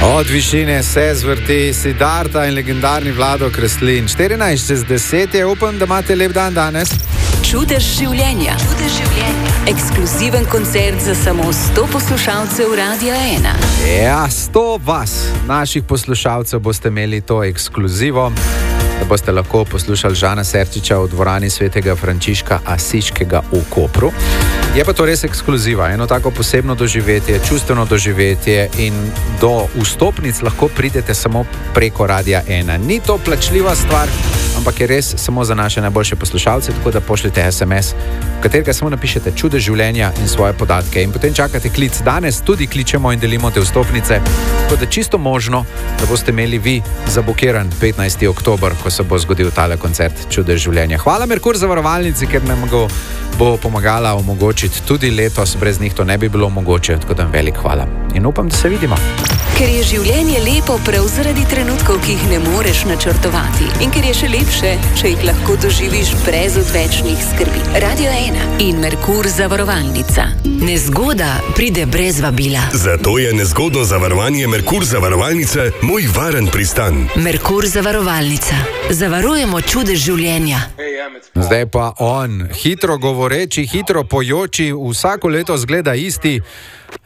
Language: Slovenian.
Od višine se zvrti Siddharta in legendarni Vlado Kreslin. 14:10 je, upam, da imate lep dan danes. Čudež življenja. Ekskluziven koncert za samo 100 poslušalcev Radia 1. Ja, 100 vas, naših poslušalcev, boste imeli to ekskluzivo, da boste lahko poslušali Žana Serčiča v dvorani svetega Frančiška Asiškega v Kopru. Je pa to res ekskluziva, eno tako posebno doživetje, čustveno doživetje in do vstopnic lahko pridete samo preko Radia 1. Ni to plačljiva stvar, ampak je res samo za naše najboljše poslušalce, tako da pošljete SMS, v katerega samo napišete Čudež življenja in svoje podatke in potem čakate klic. Danes tudi kličemo in delimo te vstopnice, tako da čisto možno, da boste imeli vi zablokiran 15. oktober, ko se bo zgodil tale koncert Čudež življenja. Hvala Merkur zavarovalnici, ker nam bo pomagala omogočiti tudi letos, brez njih to ne bi bilo mogoče, tako da velik hvala. In upam, da se vidimo. Ker je življenje lepo prav zaradi trenutkov, ki jih ne moreš načrtovati. In ker je še lepše, če jih lahko doživiš brez odvečnih skrbi. Radio 1 in Merkur zavarovalnica. Nezgoda pride brez vabila. Zato je nezgodno zavarovanje Merkur zavarovalnice moj varen pristan. Merkur zavarovalnica. Zavarujemo čudež življenja. Zdaj pa on, hitro govoreči, hitro pojoči, vsako leto zgleda isti.